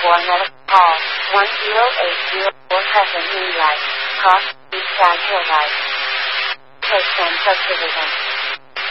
for another call. 1080 for Crescent Moonlight, Cross, Eastside Hill Light. Coastland Subdivision.